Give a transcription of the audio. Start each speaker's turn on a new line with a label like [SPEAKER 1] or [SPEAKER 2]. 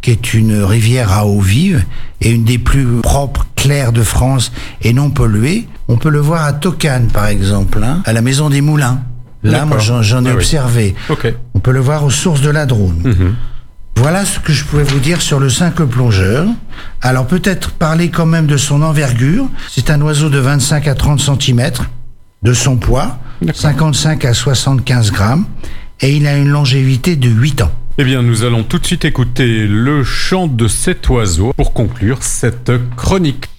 [SPEAKER 1] qui est une rivière à eau vive et une des plus propres, claires de France et non polluées. On peut le voir à Tocane, par exemple, à la Maison des Moulins. Là, moi, j'en ai observé.
[SPEAKER 2] Okay.
[SPEAKER 1] On peut le voir aux sources de la Drône. Voilà ce que je pouvais vous dire sur le cinque-plongeur. Alors, peut-être parler quand même de son envergure. C'est un oiseau de 25 à 30 cm, de son poids, 55 à 75 grammes, et il a une longévité de 8 ans.
[SPEAKER 2] Eh bien, nous allons tout de suite écouter le chant de cet oiseau pour conclure cette chronique.